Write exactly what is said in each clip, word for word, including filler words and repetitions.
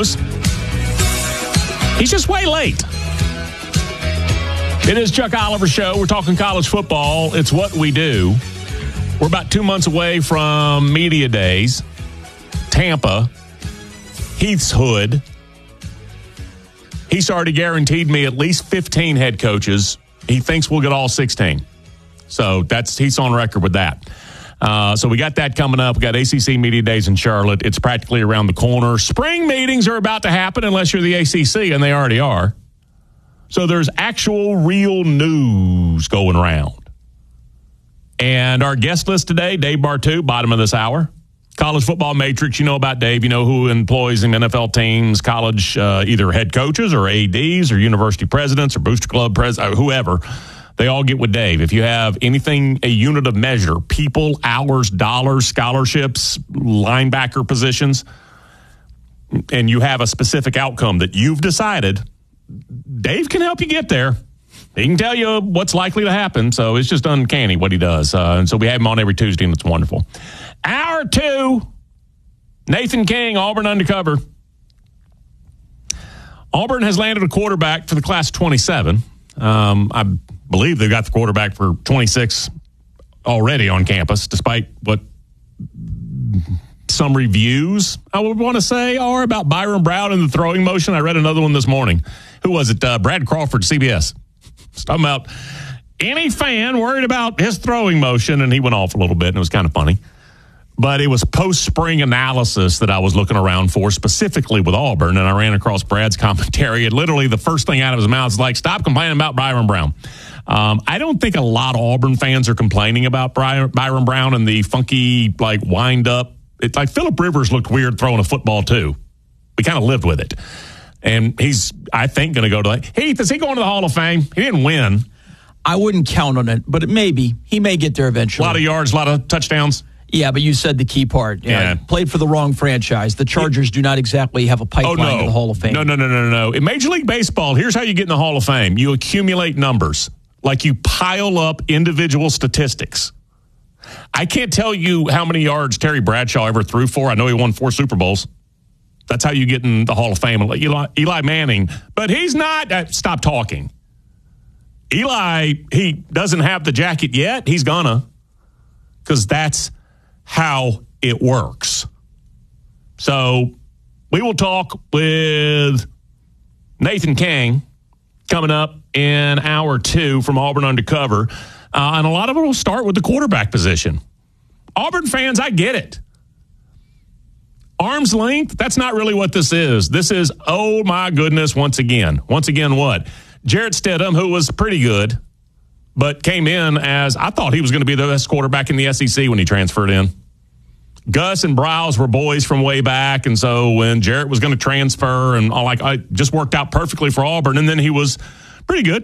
knows. He's just way late. It is Chuck Oliver Show. We're talking college football. It's what we do. We're about two months away from Media Days. Tampa. Heath's Hood. He's already guaranteed me at least fifteen head coaches. He thinks we'll get all sixteen. So that's he's on record with that. Uh, so we got that coming up. We got A C C Media Days in Charlotte. It's practically around the corner. Spring meetings are about to happen unless you're the A C C, and they already are. So there's actual real news going around. And our guest list today, Dave Bartoo, bottom of this hour. College Football Matrix, you know about Dave. You know who employs in N F L teams, college, uh, either head coaches or A Ds or university presidents or booster club presidents, whoever. They all get with Dave. If you have anything, a unit of measure, people, hours, dollars, scholarships, linebacker positions, and you have a specific outcome that you've decided, Dave can help you get there. He can tell you what's likely to happen, so it's just uncanny what he does. Uh, and so we have him on every Tuesday, and it's wonderful. Hour two, Nathan King, Auburn Undercover. Auburn has landed a quarterback for the class of twenty-seven. Um, I believe they've got the quarterback for twenty-six already on campus, despite what some reviews, I would want to say, are about Byron Brown and the throwing motion. I read another one this morning. Who was it? Uh, Brad Crawford, C B S. It's talking about any fan worried about his throwing motion, and he went off a little bit, and it was kind of funny. But it was post-spring analysis that I was looking around for, specifically with Auburn, and I ran across Brad's commentary, and literally the first thing out of his mouth is like, stop complaining about Byron Brown. Um, I don't think a lot of Auburn fans are complaining about Byron, Byron Brown and the funky, like, wind-up. It's like Phillip Rivers looked weird throwing a football, too. We kind of lived with it. And he's, I think, going to go to like, Heath, is he going to the Hall of Fame? He didn't win. I wouldn't count on it, but it may be. He may get there eventually. A lot of yards, a lot of touchdowns. Yeah, but you said the key part. Yeah. yeah. Played for the wrong franchise. The Chargers do not exactly have a pipeline oh, no. to the Hall of Fame. No, no, no, no, no. In Major League Baseball, here's how you get in the Hall of Fame. You accumulate numbers. Like you pile up individual statistics. I can't tell you how many yards Terry Bradshaw ever threw for. I know he won four Super Bowls. That's how you get in the Hall of Fame. Eli, Eli Manning. But he's not. Uh, stop talking. Eli, he doesn't have the jacket yet. He's gonna. Because that's how it works. So we will talk with Nathan King coming up in hour two from Auburn Undercover. Uh, and a lot of it will start with the quarterback position. Auburn fans, I get it. Arm's length, that's not really what this is. This is, oh my goodness, once again. Once again, what? Jarrett Stidham, who was pretty good, but came in as, I thought he was going to be the best quarterback in the S E C when he transferred in. Gus and Briles were boys from way back, and so when Jarrett was going to transfer, and all like, I just worked out perfectly for Auburn, and then he was pretty good.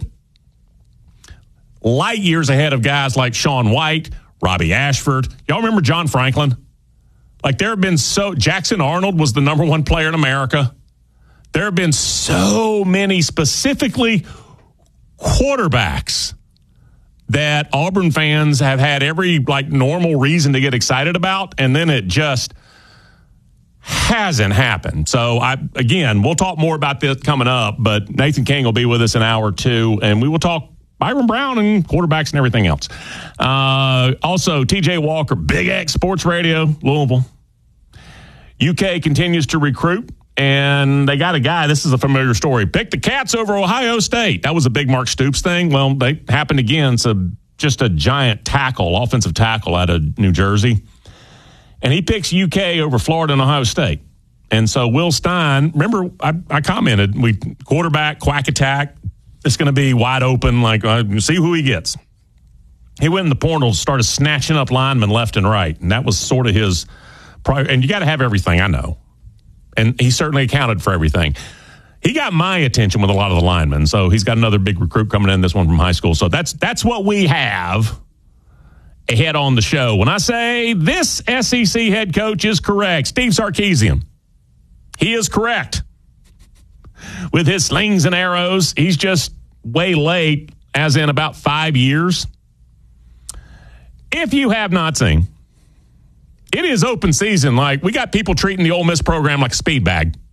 Light years ahead of guys like Sean White, Robbie Ashford. Y'all remember John Franklin? Like there have been so, Jackson Arnold was the number one player in America. There have been so many specifically quarterbacks that Auburn fans have had every like normal reason to get excited about, and then it just hasn't happened. So I again, we'll talk more about this coming up, but Nathan King will be with us in hour two, and we will talk Byron Brown and quarterbacks and everything else. Uh, also, T J Walker, Big X Sports Radio, Louisville. U K continues to recruit, and they got a guy, this is a familiar story, picked the Cats over Ohio State. That was a big Mark Stoops thing. Well, they happened again. It's a, just a giant tackle, offensive tackle out of New Jersey. And he picks U K over Florida and Ohio State. And so Will Stein, remember I, I commented, we quarterback, quack attack, it's going to be wide open, like uh, see who he gets. He went in the portal, started snatching up linemen left and right, and that was sort of his – and you got to have everything, I know. And he certainly accounted for everything. He got my attention with a lot of the linemen, so he's got another big recruit coming in, this one from high school. So that's that's what we have ahead on the show. When I say this S E C head coach is correct, Steve Sarkisian, he is correct. With his slings and arrows, he's just way late, as in about five years. If you have not seen, it is open season. Like, we got people treating the Ole Miss program like a speed bag.